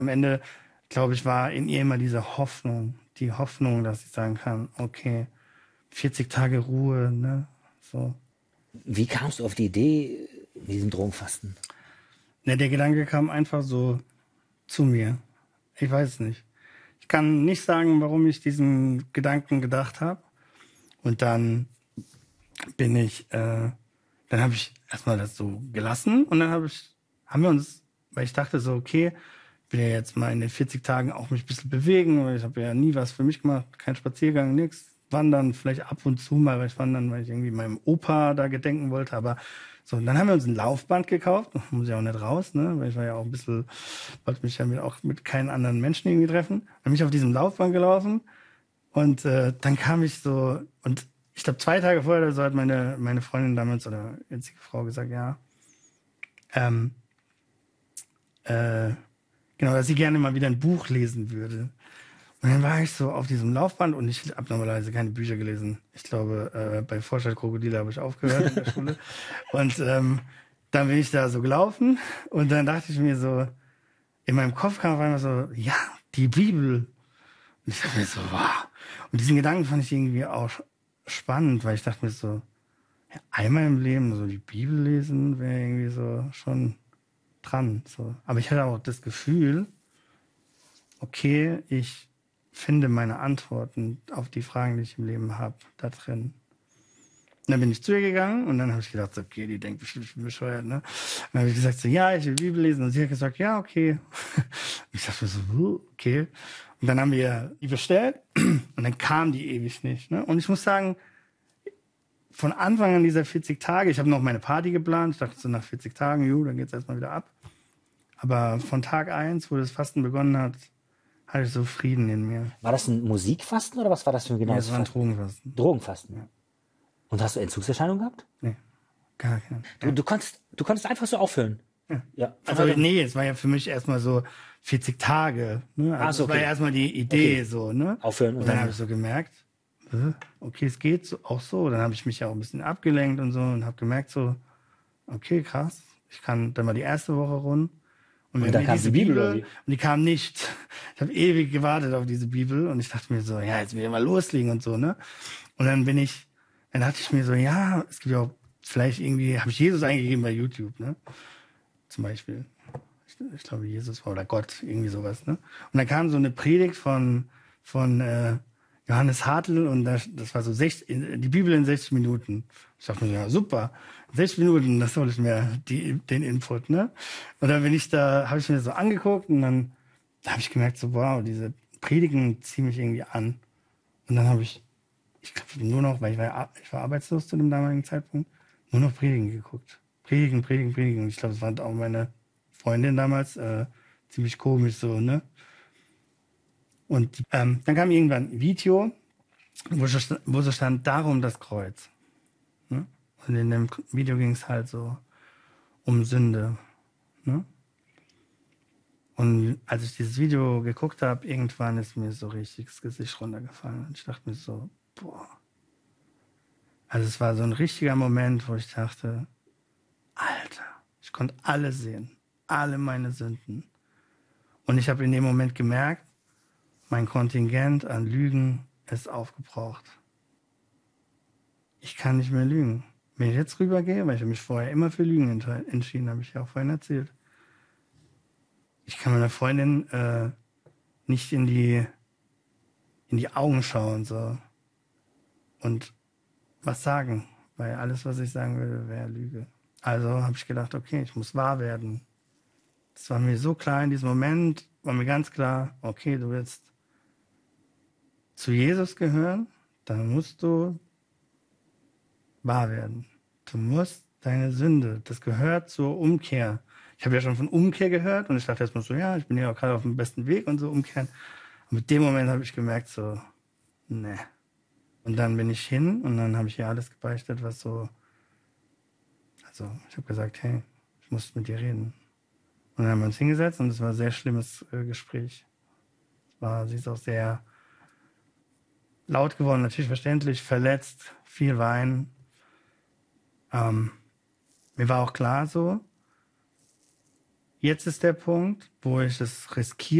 Am Ende, glaube ich, war in ihr immer diese Hoffnung, die Hoffnung, dass ich sagen kann, okay, 40 Tage Ruhe, ne, so. Wie kamst du auf die Idee mit diesem Drogenfasten? Ne, der Gedanke kam einfach so zu mir. Ich weiß es nicht. Ich kann nicht sagen, warum ich diesen Gedanken gedacht habe. Und dann dann habe ich erstmal das so gelassen und dann haben wir uns, weil ich dachte so, okay, ich will ja jetzt mal in den 40 Tagen auch mich ein bisschen bewegen, weil ich habe ja nie was für mich gemacht, kein Spaziergang, nichts. Wandern vielleicht ab und zu mal, weil ich irgendwie meinem Opa da gedenken wollte, aber so, und dann haben wir uns ein Laufband gekauft, muss ja auch nicht raus, ne, weil ich war ja auch ein bisschen, wollte mich ja auch mit keinen anderen Menschen irgendwie treffen. Dann bin ich auf diesem Laufband gelaufen und dann kam ich so, und ich glaube 2 Tage vorher oder so hat meine Freundin damals oder jetzige Frau gesagt, ja, ähm, genau, dass sie gerne mal wieder ein Buch lesen würde. Und dann war ich so auf diesem Laufband und ich habe normalerweise keine Bücher gelesen. Ich glaube, bei Vorstadt Krokodile habe ich aufgehört in der Schule. Und dann bin ich da so gelaufen und dann dachte ich mir so, in meinem Kopf kam auf einmal so, ja, die Bibel. Und ich dachte mir so, wow. Und diesen Gedanken fand ich irgendwie auch spannend, weil ich dachte mir so, ja, einmal im Leben so die Bibel lesen wäre irgendwie so schon dran. So. Aber ich hatte auch das Gefühl, okay, ich finde meine Antworten auf die Fragen, die ich im Leben habe, da drin. Und dann bin ich zu ihr gegangen und dann habe ich gedacht, so, okay, die denkt bestimmt, ich bin bescheuert, ne? Und dann habe ich gesagt, so, ja, ich will Bibel lesen. Und sie hat gesagt, ja, okay. Und ich dachte mir so, okay. Und dann haben wir die bestellt und dann kam die ewig nicht, ne? Und ich muss sagen, von Anfang an dieser 40 Tage, ich habe noch meine Party geplant, ich dachte so nach 40 Tagen, dann geht's erstmal wieder ab. Aber von Tag 1, wo das Fasten begonnen hat, hatte ich so Frieden in mir. War das ein Musikfasten oder was war das für ein Nee, genaues es war ein Fasten? Drogenfasten. Drogenfasten. Ja. Und hast du Entzugserscheinungen gehabt? Nee, gar keine. Du konntest einfach so aufhören. Ja. Ja. Also nee, es war ja für mich erstmal so 40 Tage. Ne? Also so, das war okay. ja erstmal die Idee Okay. so, ne? Aufhören und Und dann dann- habe ich so gemerkt, okay, es geht so, auch so. Dann habe ich mich ja auch ein bisschen abgelenkt und so und habe gemerkt so, okay, krass, ich kann dann mal die erste Woche rund. Und wenn dann mir kam diese die Bibel, oder wie? und die kam nicht. Ich habe ewig gewartet auf diese Bibel und ich dachte mir so, ja, jetzt will ich mal loslegen und so, ne? Und dann dachte ich mir so, ja, es gibt ja auch, vielleicht irgendwie, habe ich Jesus eingegeben bei YouTube, ne? Zum Beispiel. Ich glaube, Jesus war oder Gott, irgendwie sowas, ne? Und dann kam so eine Predigt von Johannes Hartl und das war so die Bibel in 60 Minuten. Ich dachte mir, ja, super. 60 Minuten, das hole ich mir den Input, ne? Und dann habe ich mir das so angeguckt und dann da habe ich gemerkt, so, wow, diese Predigen ziehen mich irgendwie an. Und dann habe ich glaube nur noch, weil ich war arbeitslos zu dem damaligen Zeitpunkt, nur noch Predigen geguckt. Predigen, Predigen, Predigen. Und ich glaube, das fand auch meine Freundin damals ziemlich komisch so, ne? Und dann kam irgendwann ein Video, wo so stand, darum das Kreuz. Ne? Und in dem Video ging es halt so um Sünde. Ne? Und als ich dieses Video geguckt habe, irgendwann ist mir so richtig das Gesicht runtergefallen. Und ich dachte mir so, boah. Also es war so ein richtiger Moment, wo ich dachte, Alter, ich konnte alles sehen. Alle meine Sünden. Und ich habe in dem Moment gemerkt, mein Kontingent an Lügen ist aufgebraucht. Ich kann nicht mehr lügen. Wenn ich jetzt rübergehe, weil ich mich vorher immer für Lügen entschieden habe, ich ja auch vorhin erzählt. Ich kann meiner Freundin nicht in die Augen schauen so und was sagen, weil alles, was ich sagen würde, wäre Lüge. Also habe ich gedacht, okay, ich muss wahr werden. Das war mir so klar in diesem Moment, war mir ganz klar, okay, du willst zu Jesus gehören, dann musst du wahr werden. Du musst deine Sünde, das gehört zur Umkehr. Ich habe ja schon von Umkehr gehört und ich dachte erstmal so, ja, ich bin ja auch gerade auf dem besten Weg und so umkehren. Und mit dem Moment habe ich gemerkt so, ne. Und dann bin ich hin und dann habe ich ihr alles gebeichtet, was so, also ich habe gesagt, hey, ich muss mit dir reden. Und dann haben wir uns hingesetzt und es war ein sehr schlimmes Gespräch. Sie ist auch sehr laut geworden, natürlich verständlich, verletzt, viel Wein. Mir war auch klar so, jetzt ist der Punkt, wo ich es riskiere,